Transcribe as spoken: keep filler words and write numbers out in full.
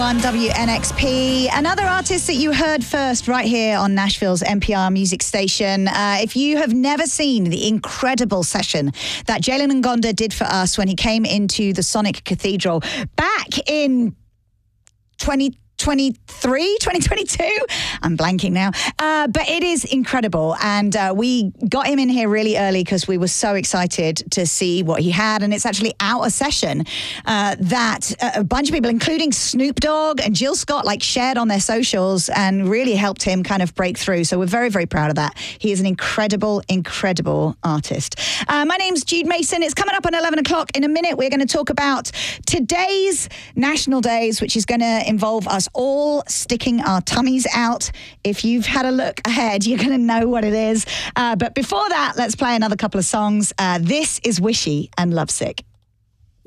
one W N X P. Another artist that you heard first right here on Nashville's N P R music station. Uh, if you have never seen the incredible session that Jalen Ngonda did for us when he came into the Sonic Cathedral back in twenty twenty-three, twenty twenty-two. I'm blanking now. Uh, but it is incredible. And uh, we got him in here really early because we were so excited to see what he had. And it's actually out a session uh, that a bunch of people, including Snoop Dogg and Jill Scott, like shared on their socials and really helped him kind of break through. So we're very, very proud of that. He is an incredible, incredible artist. Uh, my name's Jude Mason. It's coming up on eleven o'clock. In a minute, we're going to talk about today's National Days, which is going to involve us all sticking our tummies out. If you've had a look ahead, you're going to know what it is. Uh, but before that, let's play another couple of songs. Uh, this is Wishy and Lovesick.